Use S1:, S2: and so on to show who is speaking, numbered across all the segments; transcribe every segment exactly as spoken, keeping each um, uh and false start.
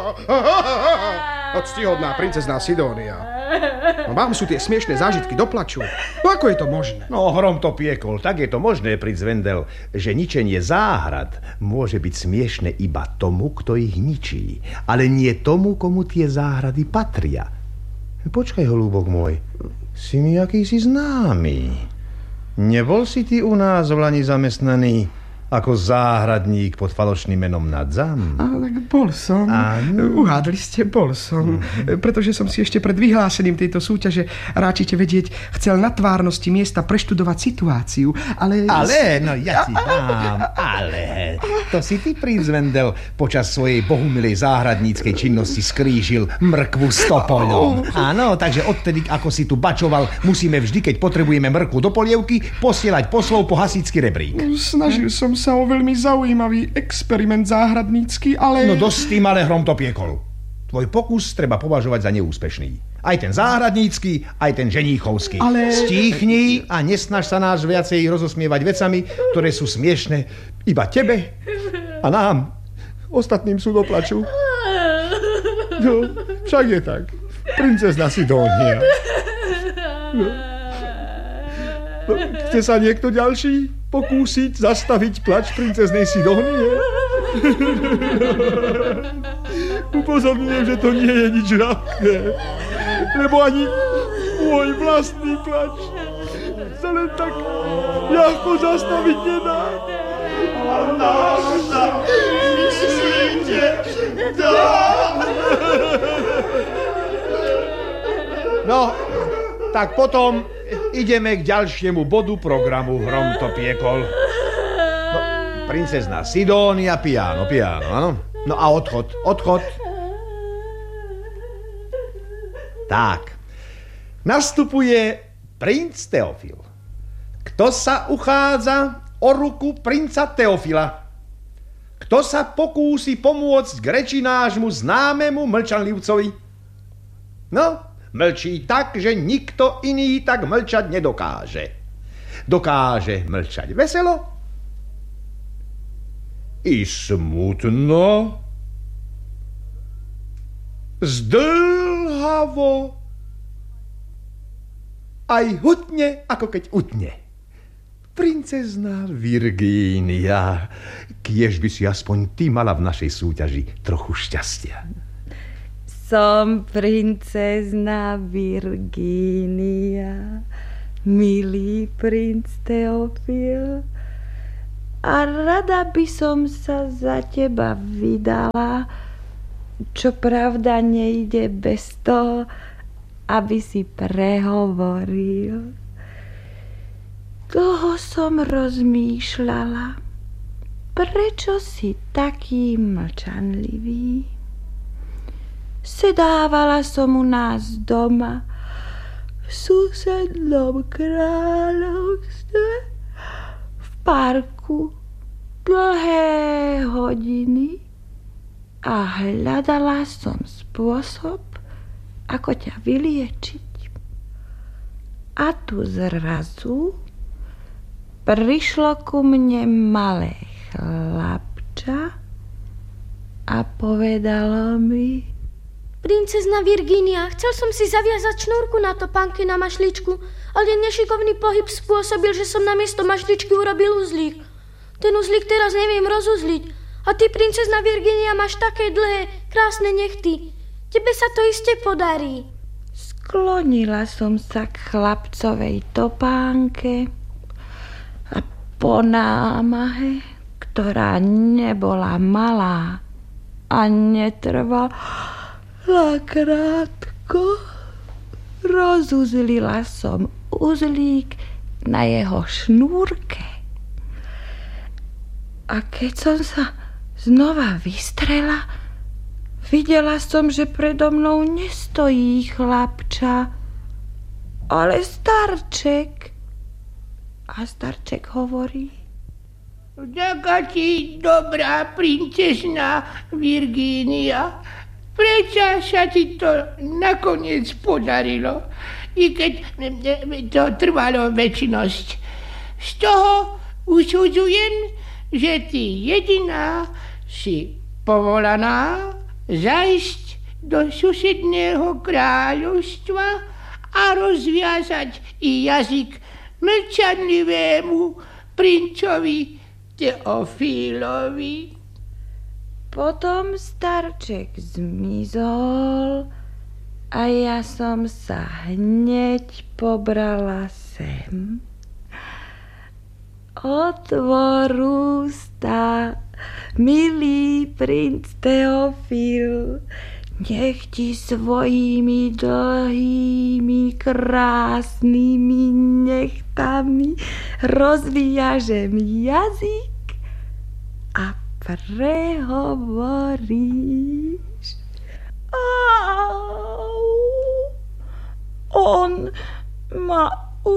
S1: Ctihodná princezná Sidónia. No, vám sú tie smiešné zážitky do plaču. No ako je to možné?
S2: No, hrom to piekol. Tak je to možné, princ Vendel, že ničenie záhrad môže byť smiešné iba tomu, kto ich ničí, ale nie tomu, komu tie záhrady patria. Počkaj, holúbok môj, si mi akýsi známy. Nebol si ty u nás v Lani zamestnaný ako záhradník pod falošným menom Nadzam?
S1: Ale bol som. Áno. Uhádli ste, bol som. Mm-hmm. Pretože som si ešte pred vyhlásením tejto súťaže ráčite vedieť chcel na tvárnosti miesta preštudovať situáciu, ale...
S2: Ale, no ja ti dám, ale... To si ty, princ Vendel, počas svojej bohumilej záhradníckej činnosti skrížil mrkvu s topoľom. Áno, takže odtedy, ako si tu bačoval, musíme vždy, keď potrebujeme mrkvu do polievky, posielať poslov po hasičský rebrík.
S1: Snažil som sa o veľmi zaujímavý experiment záhradnícky, ale...
S2: No dosť tým, ale hrom to piekol. Tvoj pokus treba považovať za neúspešný. Aj ten záhradnícky, aj ten ženíchovský.
S1: Ale...
S2: Stíchni a nesnaž sa nás viacej rozosmievať vecami, ktoré sú smiešné iba tebe a nám. Ostatným sú do plaču. No, však je tak. Princezna Sidónia. No. No, chce sa niekto ďalší pokúsiť zastaviť plač princeznej Sidónie? Upozorňujem, že to nie je nič ľahké, lebo ani môj vlastný plač sa len tak ľahko zastaviť nedá. A nás sa myslíte dá. No, tak potom ideme k ďalšiemu bodu programu Hrom to piekol. No, princezná Sidónia, piano, piano, áno? No a odchod, odchod. Tak, nastupuje princ Teofil. Kto sa uchádza o ruku princa Teofila? Kto sa pokúsi pomôcť k reči nášmu známemu mlčanlivcovi? No, mlčí tak, že nikto iný tak mlčať nedokáže. Dokáže mlčať veselo i smutno, zdĺhavo, aj hutne, ako keď utne. Princezná Virgínia, kiež by si aspoň ty mala v našej súťaži trochu šťastia.
S3: Som princezná Virgínia, milý princ Teofil, a rada by som sa za teba vydala, čo pravda nejde bez toho, aby si prehovoril. Dlho som rozmýšľala, prečo si taký mlčanlivý. Sedávala som u nás doma v susednom kráľovstve v parku dlhé hodiny a hľadala som spôsob, ako ťa vyliečiť. A tu zrazu prišlo ku mne malé chlapča a povedalo mi:
S4: Princezna Virgínia, chcel som si zaviazať šnúrku na topánke na mašličku, ale nešikovný pohyb spôsobil, že som namiesto mašličky urobil uzlík. Ten uzlík teraz neviem rozuzliť. A ty, princezna Virgínia, máš také dlhé, krásne nechty. Tebe sa to iste podarí.
S3: Sklonila som sa k chlapcovej topánke a po námahe, ktorá nebola malá a netrvala krátko, rozuzlila som uzlík na jeho šnúrke. A keď som sa znova vystrela, videla som, že predo mnou nestojí chlapča, ale starček. A starček hovorí:
S5: Vďaka ti, dobrá princezná Virgínia, prečo sa ti to nakoniec podarilo, i keď to trvalo väčšinosť. Z toho usudzujem, že ty jediná si povolaná zajsť do susedného kráľovstva a rozviazať i jazyk mlčanlivému princovi Teofílovi.
S3: Potom starček zmizol a ja som sa hneď pobrala sem. Otvor ústa, milý princ Teofil, nech ti svojimi dlhými, krásnymi nechtami rozviažem jazyk a prehovoríš. Au, on ma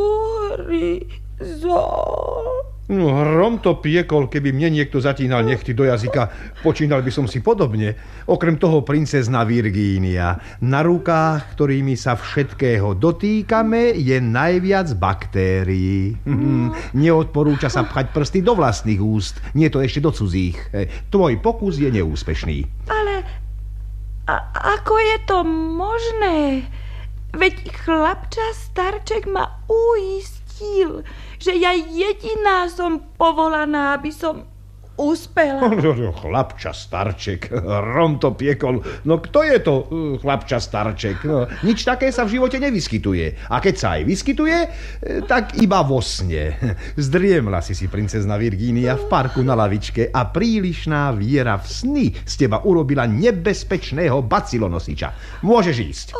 S3: uhryzol.
S2: No, hrom to piekol, keby mne niekto zatínal nechty do jazyka, počínal by som si podobne. Okrem toho princezna Virgínia. Na rukách, ktorými sa všetkého dotýkame, je najviac baktérií. Mm. Neodporúča sa pchať prsty do vlastných úst, nie to ešte do cudzích. Tvoj pokus je neúspešný.
S3: Ale a- ako je to možné? Veď chlapča starček ma uistil, že ja jediná som povolaná, aby som uspela.
S2: Chlapča starček, hrom to piekol. No kto je to chlapča starček? No, nič také sa v živote nevyskytuje. A keď sa aj vyskytuje, tak iba vo sne. Zdriemla si si princezna Virgínia v parku na lavičke a prílišná viera v sny z teba urobila nebezpečného bacilonosiča. Môžeš ísť.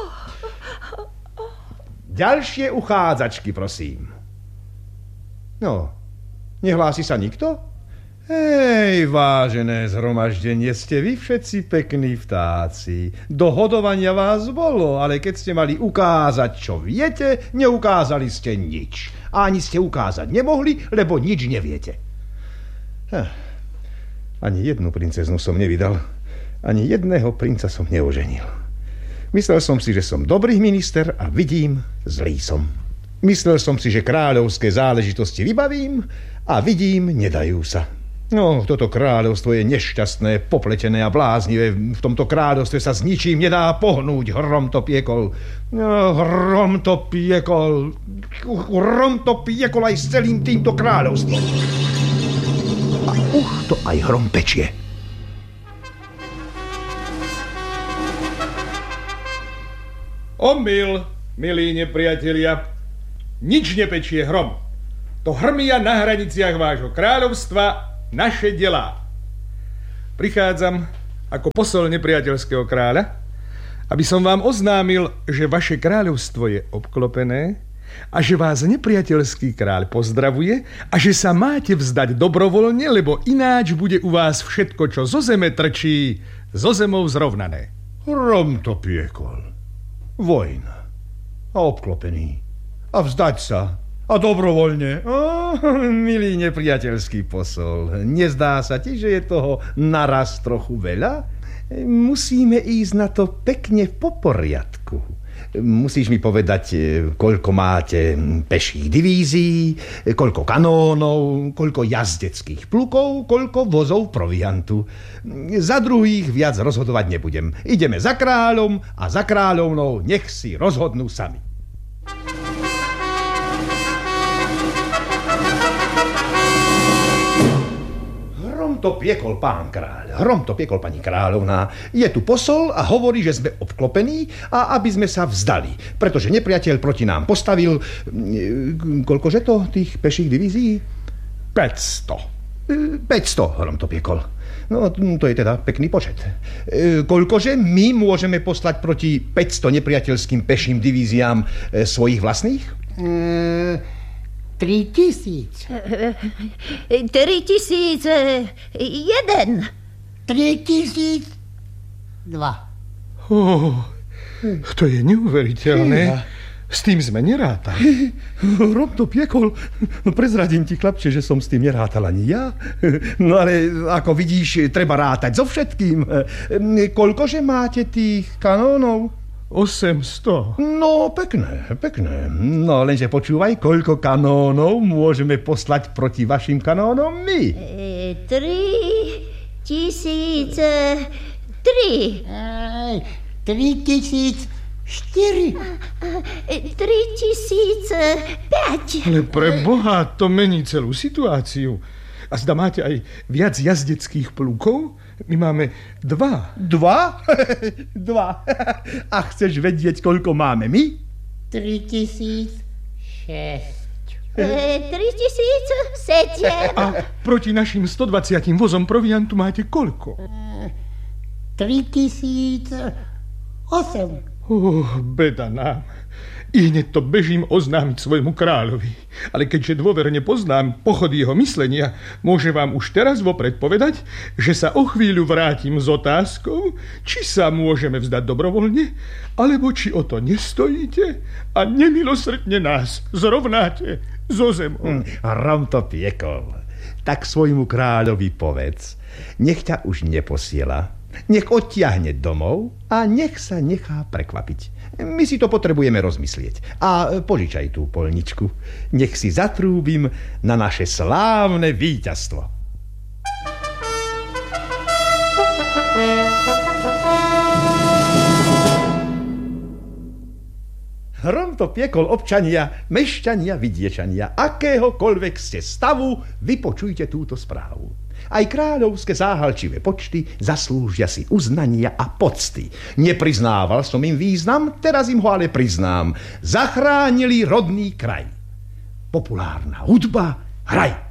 S2: Ďalšie uchádzačky, prosím. No, nehlási sa nikto? Hej, vážené zhromaždenie, ste vy všetci pekní vtáci. Do hodovania vás bolo, ale keď ste mali ukázať, čo viete, neukázali ste nič. A ani ste ukázať nemohli, lebo nič neviete. Hm. Ani jednu princeznu som nevydal, ani jedného princa som neoženil. Myslel som si, že som dobrý minister a vidím, zlý som. Myslel som si, že kráľovské záležitosti vybavím a vidím, nedajú sa. No, toto kráľovstvo je nešťastné, popletené a bláznivé. V tomto kráľovstve sa s ničím nedá pohnúť. Hrom to piekol. No, hrom to piekol. Hrom to piekol aj s celým týmto kráľovstvom. A už to aj hrom pečie.
S6: Omyl, milí nepriatelia. Nič nepečie hrom. To hrmia na hraniciach vášho kráľovstva naše delá. Prichádzam ako posol nepriateľského kráľa, aby som vám oznámil, že vaše kráľovstvo je obklopené a že vás nepriateľský kráľ pozdravuje a že sa máte vzdať dobrovoľne, lebo ináč bude u vás všetko, čo zo zeme trčí, zo zemou zrovnané.
S2: Hrom to piekol. Vojna. A obklopený. A vzdať sa. A dobrovoľne. Oh, milý nepriateľský posol. Nezdá sa ti, že je toho naraz trochu veľa? Musíme ísť na to pekne po poriadku. Musíš mi povedať, koľko máte peších divízií, koľko kanónov, koľko jazdeckých plukov, koľko vozov proviantu. Za druhých viac rozhodovať nebudem. Ideme za kráľom a za kráľovnou nech si rozhodnú sami. Hrom to piekol pán kráľ, hrom to piekol pani kráľovná. Je tu posol a hovorí, že sme obklopení a aby sme sa vzdali, pretože nepriateľ proti nám postavil... Koľkože to tých peších divízií?
S6: päťsto.
S2: päťsto, hrom to piekol. No, to je teda pekný počet. Koľkože my môžeme poslať proti päťsto nepriateľským peším divíziám svojich vlastných?
S5: Eee... Tri tisíc.
S7: Tri tisíc jeden.
S5: Tri tisíc dva.
S6: Oh, to je neuveriteľné. S tým sme nerátali.
S2: Hrom to piekol. No, prezradím ti, chlapče, že som s tým nerátal ani ja. No ale ako vidíš, treba rátať so všetkým. Koľkože máte tých kanónov?
S6: osemsto.
S2: No, pekné, pekné. No, lenže počúvaj, koľko kanónov môžeme poslať proti vašim kanónom my?
S7: E, tri tisíce Tri.
S5: Aj, tri tisíc štyri.
S7: Tri tisíce päť.
S6: Ale pre Boha, to mení celú situáciu. A zda máte aj viac jazdeckých plukov? My máme dva.
S2: Dva? Dva. A chceš vedieť, koľko máme my?
S5: Tri tisíc šesť.
S7: Tri tisíc sedem.
S6: A proti našim stodvadsiatim vozom proviantu máte koľko?
S5: Tri tisíc osem.
S6: Oh, beda nám. I hneď to bežím oznámiť svojmu kráľovi. Ale keďže dôverne poznám pochod jeho myslenia, môžem vám už teraz vopred povedať, že sa o chvíľu vrátim s otázkou, či sa môžeme vzdať dobrovoľne, alebo či o to nestojíte a nemilosrdne nás zrovnáte so zemou.
S2: Hm, Hrom to piekol. Tak svojmu kráľovi povedz, nech ťa už neposiela, nech odtiahne domov a nech sa nechá prekvapiť. My si to potrebujeme rozmyslieť. A požičaj tú poľničku. Nech si zatrúbim na naše slávne víťazstvo. Hrom to piekol, občania, mešťania, vidiečania. Akéhokoľvek ste stavu, vypočujte túto správu. Aj kráľovské záhalčivé počty zaslúžia si uznania a pocty. Nepriznával som im význam, teraz im ho ale priznám. Zachránili rodný kraj. Populárna hudba, hraj.